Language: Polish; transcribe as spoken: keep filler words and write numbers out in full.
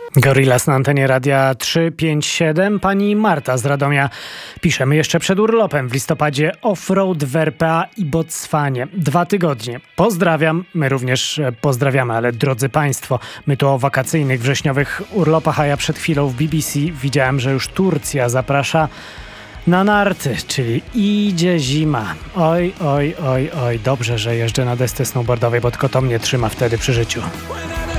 Gorillaz na antenie Radia trzysta pięćdziesiąt siedem. Pani Marta z Radomia pisze: my jeszcze przed urlopem w listopadzie off-road w R P A i Botswanie. Dwa tygodnie. Pozdrawiam. My również pozdrawiamy, ale drodzy Państwo, my tu o wakacyjnych, wrześniowych urlopach, a ja przed chwilą w B B C widziałem, że już Turcja zaprasza na narty, czyli idzie zima. Oj, oj, oj, oj. Dobrze, że jeżdżę na desce snowboardowej, bo tylko to mnie trzyma wtedy przy życiu.